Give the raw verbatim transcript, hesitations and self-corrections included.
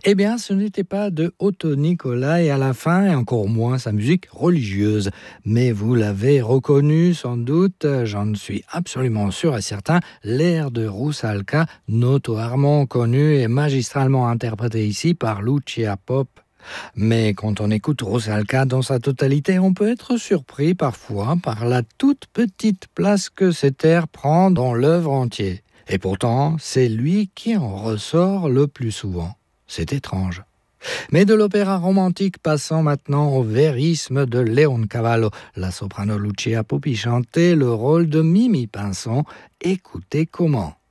Eh bien, ce n'était pas de Otto Nicolai à la fin, et encore moins sa musique religieuse. Mais vous l'avez reconnu sans doute, j'en suis absolument sûr et certain, l'air de Rusalka, notoirement connu et magistralement interprété ici par Lucia Pop. Mais quand on écoute Rusalka dans sa totalité, on peut être surpris parfois par la toute petite place que cet air prend dans l'œuvre entière. Et pourtant, c'est lui qui en ressort le plus souvent. C'est étrange. Mais de l'opéra romantique passant maintenant au vérisme de Leoncavallo, la soprano Lucia Pupi chantait le rôle de Mimi Pinson. Écoutez comment.